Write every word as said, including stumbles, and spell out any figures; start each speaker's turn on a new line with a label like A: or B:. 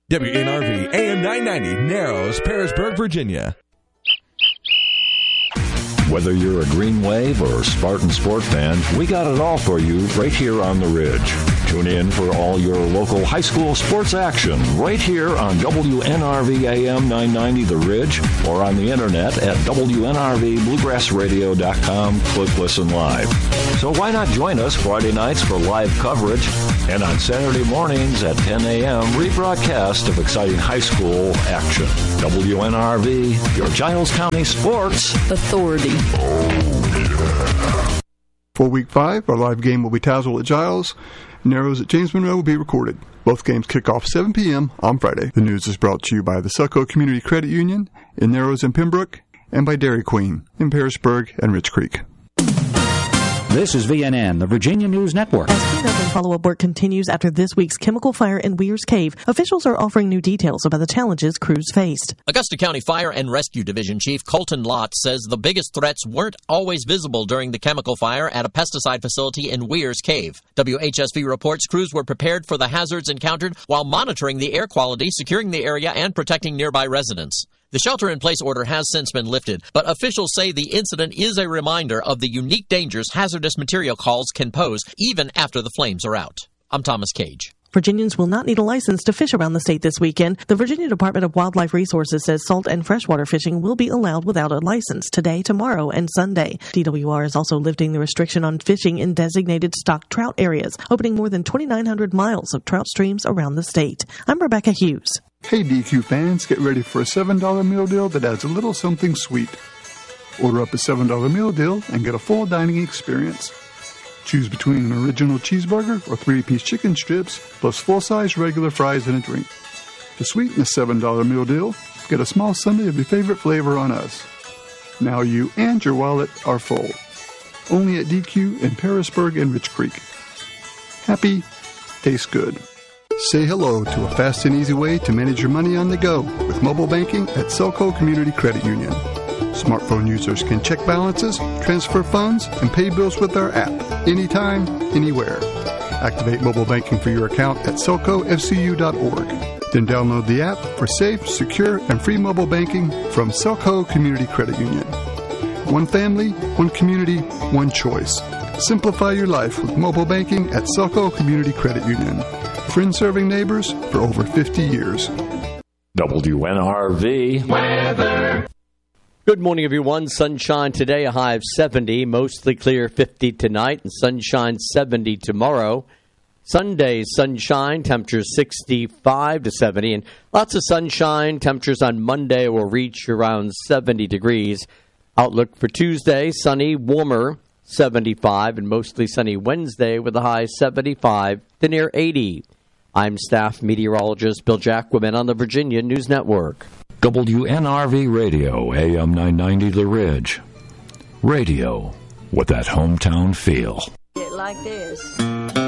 A: W N R V A M nine ninety, Narrows, Parisburg, Virginia.
B: Whether you're a Green Wave or Spartan Sport fan, we got it all for you right here on the Ridge. Tune in for all your local high school sports action right here on W N R V A M nine ninety The Ridge or on the internet at W N R V bluegrass radio dot com. Click Listen Live. So why not join us Friday nights for live coverage and on Saturday mornings at ten a.m. rebroadcast of exciting high school action. W N R V, your Giles County sports
C: authority.
D: For week five, our live game will be Tazewell at Giles. Narrows at James Monroe will be recorded. Both games kick off seven p.m. on Friday. The news is brought to you by the Selco Community Credit Union in Narrows and Pembroke and by Dairy Queen in Parisburg and Rich Creek.
E: This is V N N, the Virginia News Network.
F: As cleanup and follow-up work continues after this week's chemical fire in Weir's Cave, officials are offering new details about the challenges crews faced.
G: Augusta County Fire and Rescue Division Chief Colton Lott says the biggest threats weren't always visible during the chemical fire at a pesticide facility in Weir's Cave. W H S V reports crews were prepared for the hazards encountered while monitoring the air quality, securing the area, and protecting nearby residents. The shelter-in-place order has since been lifted, but officials say the incident is a reminder of the unique dangers hazardous material calls can pose even after the flames are out. I'm Thomas Cage.
F: Virginians will not need a license to fish around the state this weekend. The Virginia Department of Wildlife Resources says salt and freshwater fishing will be allowed without a license today, tomorrow, and Sunday. D W R is also lifting the restriction on fishing in designated stock trout areas, opening more than twenty-nine hundred miles of trout streams around the state. I'm Rebecca Hughes.
D: Hey D Q fans, get ready for a seven dollar meal deal that adds a little something sweet. Order up a seven dollar meal deal and get a full dining experience. Choose between an original cheeseburger or three-piece chicken strips, plus full-size regular fries and a drink. To sweeten the seven dollar meal deal, get a small sundae of your favorite flavor on us. Now you and your wallet are full. Only at D Q in Parisburg and Rich Creek. Happy, tastes good. Say hello to a fast and easy way to manage your money on the go with mobile banking at Selco Community Credit Union. Smartphone users can check balances, transfer funds, and pay bills with our app anytime, anywhere. Activate mobile banking for your account at selco f c u dot org. Then download the app for safe, secure, and free mobile banking from Selco Community Credit Union. One family, one community, one choice. Simplify your life with mobile banking at Selco Community Credit Union. Friends serving neighbors for over fifty years.
B: W N R V
H: weather. Good morning, everyone. Sunshine today, a high of seventy. Mostly clear, fifty tonight, and sunshine seventy tomorrow. Sunday, sunshine, temperatures sixty-five to seventy, and lots of sunshine. Temperatures on Monday will reach around seventy degrees. Outlook for Tuesday, sunny, warmer, seventy-five, and mostly sunny Wednesday with a high seventy-five to near eighty. I'm staff meteorologist Bill Jacquemin on the Virginia News Network.
B: W N R V Radio, A M nine ninety The Ridge. Radio with that hometown feel.
C: Like this.